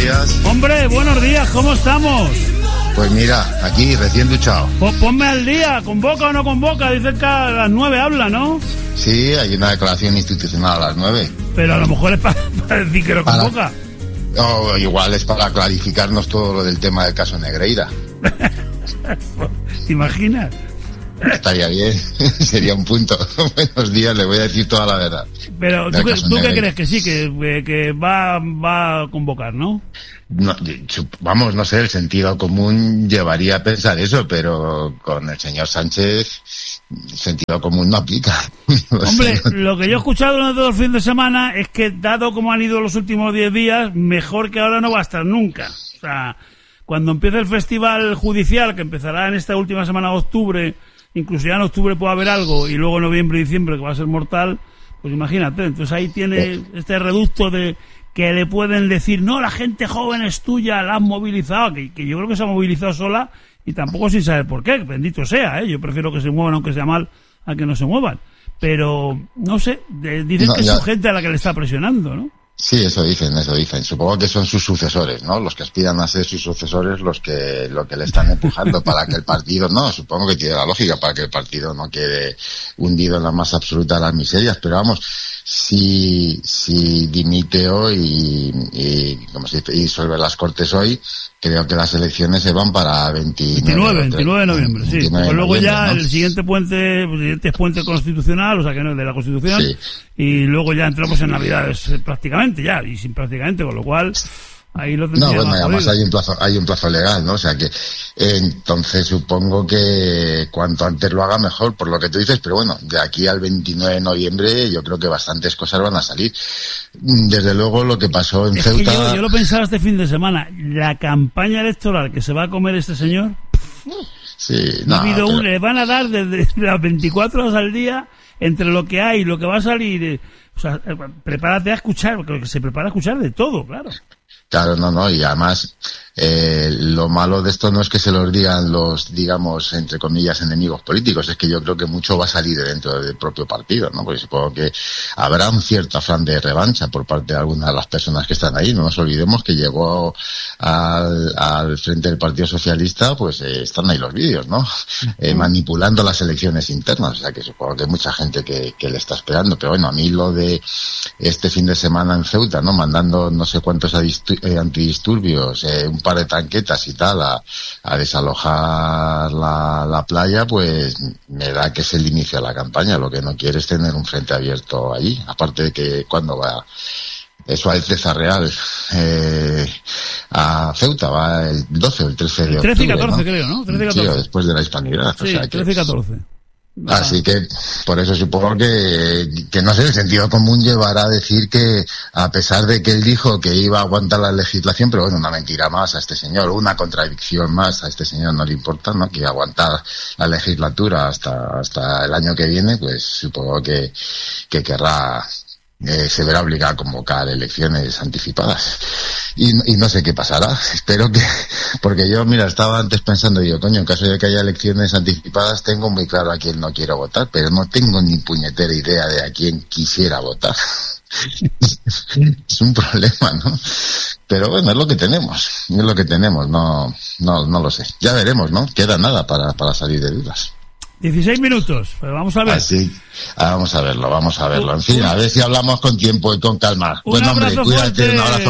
días. Hombre, buenos días, ¿cómo estamos? Pues mira, aquí recién duchado. Ponme al día, ¿convoca o no convoca? Dicen que a las 9 habla, ¿no? Sí, hay una declaración institucional a las 9. Pero a lo mejor es para decir que no convoca. O igual es para clarificarnos todo lo del tema del caso Negreira. ¿Te imaginas? Estaría bien, sería un punto. Buenos días, le voy a decir toda la verdad. Pero ¿tú qué crees? Que sí, que va a convocar, ¿no? No, vamos, no sé, el sentido común llevaría a pensar eso, pero con el señor Sánchez el sentido común no aplica. Hombre, lo que yo he escuchado durante todo el fin de semana es que, dado como han ido los últimos 10 días, mejor que ahora no va a estar nunca. O sea, cuando empiece el festival judicial, que empezará en esta última semana de octubre, incluso ya en octubre puede haber algo, y luego noviembre y diciembre, que va a ser mortal, pues imagínate. Entonces ahí tiene este reducto de que le pueden decir, no, la gente joven es tuya, la han movilizado, que yo creo que se ha movilizado sola y tampoco sin saber por qué, bendito sea, yo prefiero que se muevan aunque sea mal a que no se muevan, pero no sé, dicen que es su gente a la que le está presionando, ¿no? Sí, eso dicen. Supongo que son sus sucesores, ¿no? Los que aspiran a ser sus sucesores, lo que le están empujando para que el partido, no, supongo que tiene la lógica para que el partido no quede hundido en la más absoluta de las miserias, pero vamos, si dimite hoy y disuelve las Cortes hoy, creo que las elecciones se van para 29 de noviembre, sí. 29 pues luego noviembre, ya, ¿no? El siguiente es puente constitucional, o sea que no es de la Constitución, sí. Y luego ya entramos en Navidades prácticamente ya, y sin prácticamente, con lo cual ahí lo tendría. No, bueno, además hay un plazo legal, ¿no? O sea que entonces supongo que cuanto antes lo haga mejor, por lo que tú dices, pero bueno, de aquí al 29 de noviembre yo creo que bastantes cosas van a salir. Desde luego lo que pasó en Ceuta... Yo lo pensaba este fin de semana, la campaña electoral que se va a comer este señor, sí, le van a dar desde las 24 horas al día, entre lo que hay y lo que va a salir, o sea, prepárate a escuchar, porque se prepara a escuchar de todo, claro. Claro, no, y además lo malo de esto no es que se los digan los, digamos, entre comillas, enemigos políticos, es que yo creo que mucho va a salir dentro del propio partido, ¿no? Porque supongo que habrá un cierto afán de revancha por parte de algunas de las personas que están ahí. No nos olvidemos que llegó al frente del Partido Socialista, pues están ahí los vídeos, ¿no? Manipulando las elecciones internas, o sea que supongo que hay mucha gente que le está esperando, pero bueno, a mí lo de este fin de semana en Ceuta, ¿no? Mandando no sé cuántos antidisturbios, un par de tanquetas y tal a desalojar la playa, pues me da que es el inicio de la campaña. Lo que no quiere es tener un frente abierto allí, aparte de que cuando va eso a César Real a Ceuta va el 12 o el 13 de octubre, 13 y 14, ¿no? Creo, ¿no? 13 y 14. Sí, después de la Hispanidad. Sí, o sea 13 y 14. Así que por eso supongo que no sé, el sentido común llevará a decir que a pesar de que él dijo que iba a aguantar la legislación, pero bueno, una mentira más a este señor, una contradicción más a este señor no le importa, ¿no? Que aguantar la legislatura hasta el año que viene, pues supongo que querrá se verá obligado a convocar elecciones anticipadas. Y no sé qué pasará. Espero que... Porque yo, mira, estaba antes pensando, digo, coño, en caso de que haya elecciones anticipadas, tengo muy claro a quién no quiero votar, pero no tengo ni puñetera idea de a quién quisiera votar. Es un problema, ¿no? Pero bueno, es lo que tenemos, no lo sé. Ya veremos, ¿no? Queda nada para salir de dudas. 16 minutos, pero vamos a ver. Así, vamos a verlo. En fin, a ver si hablamos con tiempo y con calma. Bueno, hombre, cuídate, un abrazo.